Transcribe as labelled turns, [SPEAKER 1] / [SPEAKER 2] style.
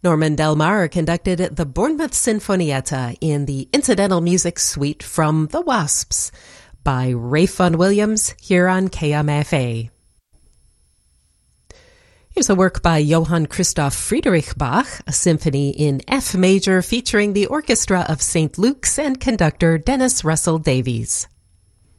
[SPEAKER 1] Norman Del Mar conducted the Bournemouth Sinfonietta in the Incidental Music Suite from The Wasps by Rafe Vaughan Williams here on KMFA. Here's a work by Johann Christoph Friedrich Bach, a symphony in F major featuring the Orchestra of St. Luke's and conductor Dennis Russell Davies.